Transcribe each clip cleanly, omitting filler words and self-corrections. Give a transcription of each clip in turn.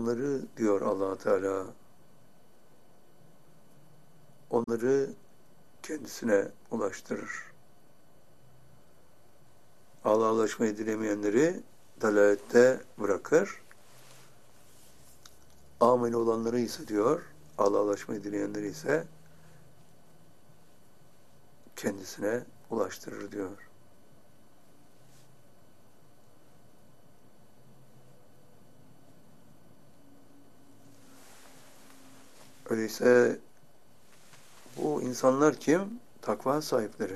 onları diyor Allah Teala, onları kendisine ulaştırır. Allah'a ulaşmayı dilemeyenleri dalalette bırakır. Amel olanları ise diyor, Allah'a ulaşmayı dileyenleri ise kendisine ulaştırır diyor. Öyleyse bu insanlar kim? Takva sahipleri.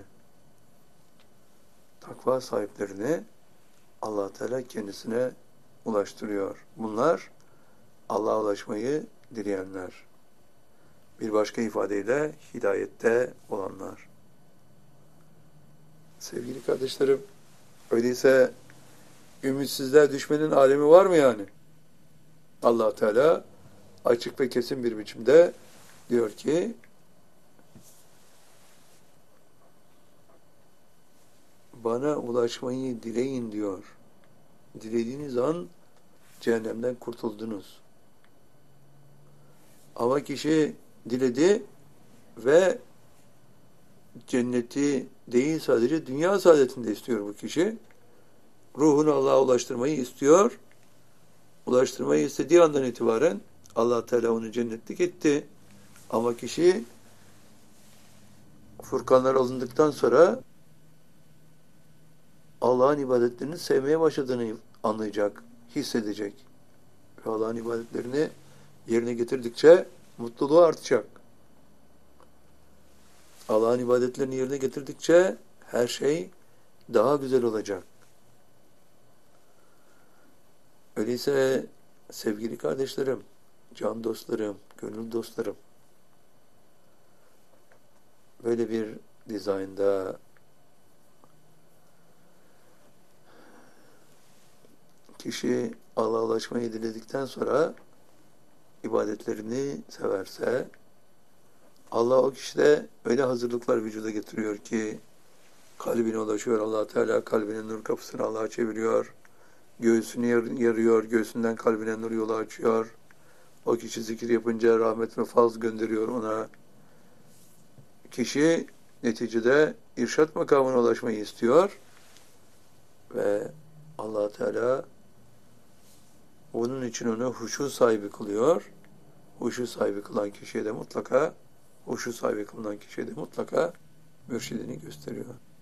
Takva sahiplerini Allah Teala kendisine ulaştırıyor. Bunlar Allah'a ulaşmayı dileyenler. Bir başka ifadeyle hidayette olanlar. Sevgili kardeşlerim, öyleyse ümitsizliğe düşmenin alemi var mı yani? Allah Teala açık ve kesin bir biçimde diyor ki, bana ulaşmayı dileyin diyor. Dilediğiniz an cehennemden kurtuldunuz. Ama kişi diledi ve cenneti değil sadece dünya saadetini de istiyor bu kişi. Ruhunu Allah'a ulaştırmayı istiyor. Ulaştırmayı istediği andan itibaren Allah Teala onu cennetlik etti. Ama kişi Furkanlar alındıktan sonra Allah'ın ibadetlerini sevmeye başladığını anlayacak, hissedecek. Ve Allah'ın ibadetlerini yerine getirdikçe mutluluğu artacak. Allah'ın ibadetlerini yerine getirdikçe her şey daha güzel olacak. Öyleyse sevgili kardeşlerim, can dostlarım, gönül dostlarım, böyle bir dizaynda kişi Allah'a ulaşmayı diledikten sonra ibadetlerini severse, Allah o kişide öyle hazırlıklar vücuda getiriyor ki kalbine ulaşıyor. Allah Teala kalbinin nur kapısını Allah'a çeviriyor. Göğsünü yarıyor. Göğsünden kalbine nur yolu açıyor. O kişi zikir yapınca rahmet ve faz gönderiyor ona. Kişi neticede irşat makamına ulaşmayı istiyor. Ve Allah Teala onun için onu huşu sahibi kılıyor. Huşu sahibi kılan kişiye de mutlaka mürşidini gösteriyor.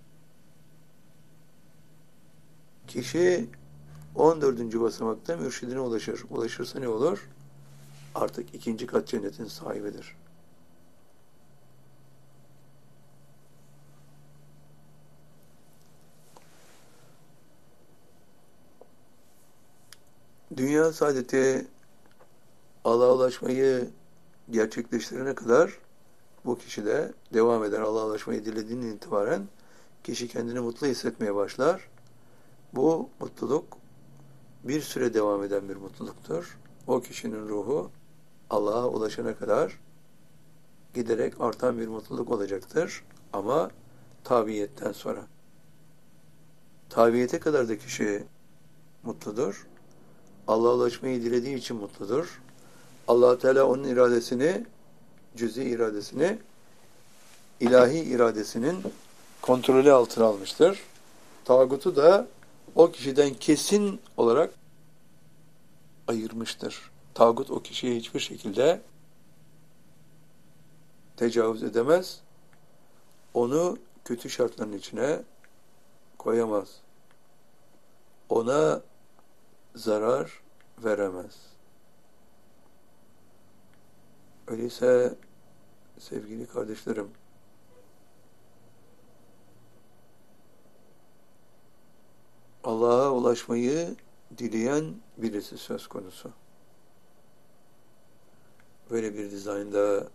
Kişi 14. basamakta mürşidine ulaşır. Ulaşırsa ne olur? Artık 2. kat cennetin sahibidir. Dünya saadeti Allah'a ulaşmayı gerçekleştirene kadar bu kişi de devam eder. Allah'a ulaşmayı dilediğinden itibaren kişi kendini mutlu hissetmeye başlar. Bu mutluluk bir süre devam eden bir mutluluktur. O kişinin ruhu Allah'a ulaşana kadar giderek artan bir mutluluk olacaktır. Ama tabiiyetten sonra. Tabiiyete kadar da kişi mutludur. Allah'a ulaşmayı dilediği için mutludur. Allah Teala onun iradesini, cüz'i iradesini, ilahi iradesinin kontrolü altına almıştır. Tağutu da o kişiden kesin olarak ayırmıştır. Tağut o kişiye hiçbir şekilde tecavüz edemez. Onu kötü şartların içine koyamaz. Ona zarar veremez. Öyleyse sevgili kardeşlerim, Allah'a ulaşmayı dileyen birisi söz konusu. Böyle bir dizaynda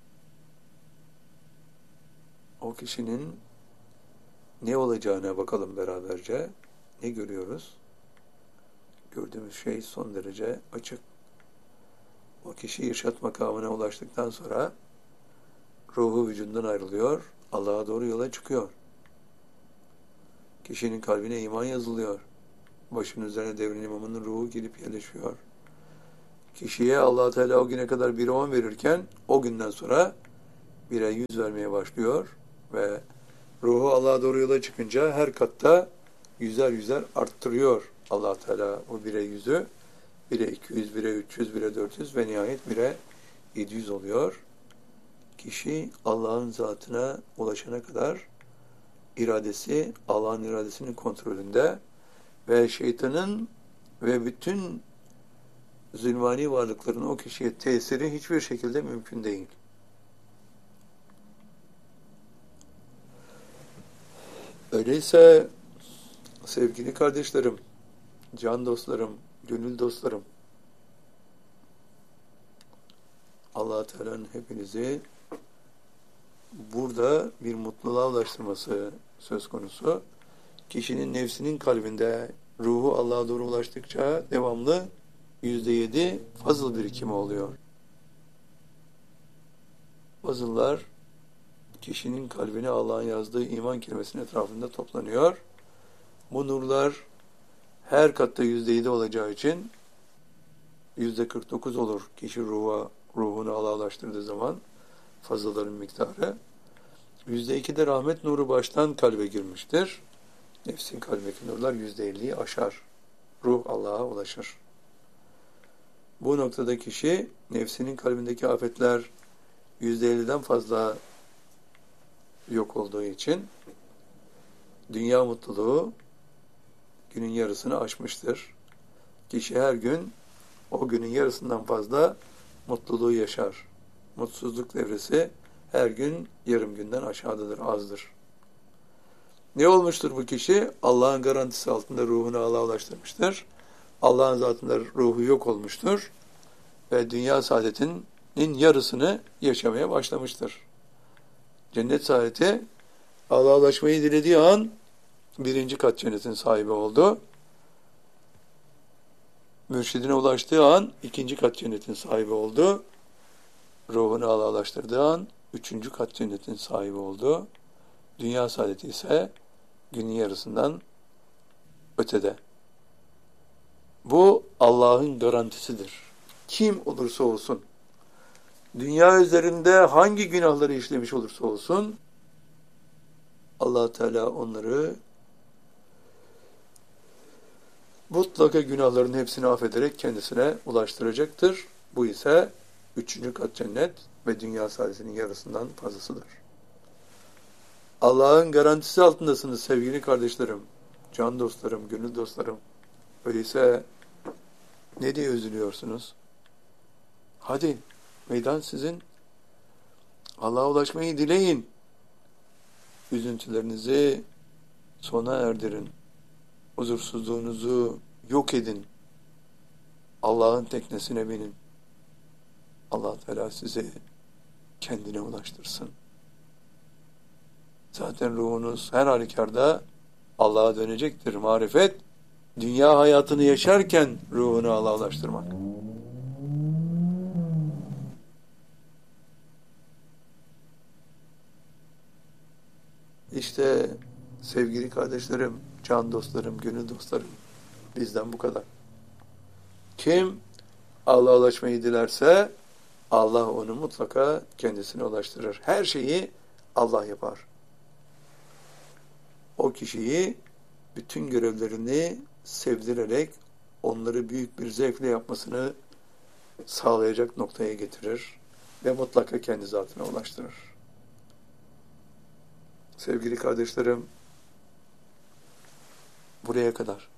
o kişinin ne olacağına bakalım beraberce. Ne görüyoruz? Gördüğümüz şey son derece açık. O kişi irşat makamına ulaştıktan sonra ruhu vücudundan ayrılıyor, Allah'a doğru yola çıkıyor. Kişinin kalbine iman yazılıyor. Başının üzerine devrin imamının ruhu gelip yerleşiyor. Kişiye Allah Teala o güne kadar 1'e 10 verirken o günden sonra 1'e 100 vermeye başlıyor ve ruhu Allah'a doğru yola çıkınca her katta yüzer arttırıyor Allah Teala o 1'e 100'ü. 1'e 200, 1'e 300, 1'e 400 ve nihayet 1'e 700 oluyor. Kişi Allah'ın zatına ulaşana kadar iradesi Allah'ın iradesinin kontrolünde ve şeytanın ve bütün zulmani varlıkların o kişiye tesiri hiçbir şekilde mümkün değil. Öyleyse sevgili kardeşlerim, can dostlarım, gönül dostlarım, Allah Teala'nın hepinizi burada bir mutluluğa ulaştırması söz konusu. Kişinin nefsinin kalbinde ruhu Allah'a doğru ulaştıkça devamlı %7 fazıl birikimi oluyor. Fazıllar kişinin kalbine Allah'ın yazdığı iman kelimesinin etrafında toplanıyor. Bu nurlar her katta %7 olacağı için %49 olur kişi ruhunu Allah'a ulaştırdığı zaman fazlaların miktarı. %2 de rahmet nuru baştan kalbe girmiştir. Nefsin kalbindeki nurlar %50'yi aşar. Ruh Allah'a ulaşır. Bu noktada kişi nefsinin kalbindeki afetler %50'den fazla yok olduğu için dünya mutluluğu günün yarısını aşmıştır. Kişi her gün o günün yarısından fazla mutluluğu yaşar. Mutsuzluk devresi her gün yarım günden aşağıdadır, azdır. Ne olmuştur bu kişi? Allah'ın garantisi altında ruhunu Allah'a ulaştırmıştır. Allah'ın zatında ruhu yok olmuştur. Ve dünya saadetinin yarısını yaşamaya başlamıştır. Cennet saadeti Allah'a ulaşmayı dilediği an 1. kat cennetin sahibi oldu. Mürşidine ulaştığı an 2. kat cennetin sahibi oldu. Ruhunu Allah'a ulaştırdığı an 3. kat cennetin sahibi oldu. Dünya saadeti ise günün yarısından ötede. Bu Allah'ın garantisidir. Kim olursa olsun, dünya üzerinde hangi günahları işlemiş olursa olsun, Allah Teala onları mutlaka günahların hepsini affederek kendisine ulaştıracaktır. Bu ise 3. kat cennet ve dünya saadetinin yarısından fazlasıdır. Allah'ın garantisi altındasınız sevgili kardeşlerim, can dostlarım, gönül dostlarım. Öyleyse ne diye üzülüyorsunuz? Hadi meydan sizin. Allah'a ulaşmayı dileyin. Üzüntülerinizi sona erdirin. Huzursuzluğunuzu yok edin. Allah'ın teknesine binin. Allah Teala sizi kendine ulaştırsın. Zaten ruhunuz her halükarda Allah'a dönecektir. Marifet, dünya hayatını yaşarken ruhunu Allah'a ulaştırmak. İşte sevgili kardeşlerim, can dostlarım, gönül dostlarım, bizden bu kadar. Kim Allah'a ulaşmayı dilerse Allah onu mutlaka kendisine ulaştırır. Her şeyi Allah yapar. O kişiyi bütün görevlerini sevdirerek onları büyük bir zevkle yapmasını sağlayacak noktaya getirir ve mutlaka kendi zatına ulaştırır. Sevgili kardeşlerim, buraya kadar.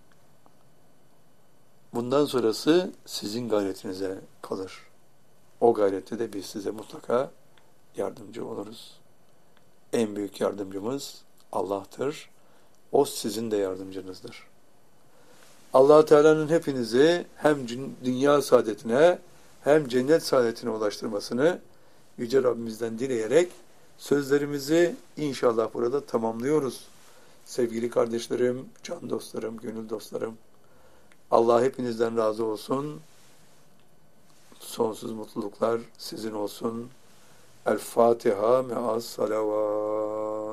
Bundan sonrası sizin gayretinize kalır. O gayrette de biz size mutlaka yardımcı oluruz. En büyük yardımcımız Allah'tır. O sizin de yardımcınızdır. Allah Teala'nın hepinizi hem dünya saadetine hem cennet saadetine ulaştırmasını Yüce Rabbimizden dileyerek sözlerimizi inşallah burada tamamlıyoruz. Sevgili kardeşlerim, can dostlarım, gönül dostlarım, Allah hepinizden razı olsun. Sonsuz mutluluklar sizin olsun. El Fatiha me'as salavat.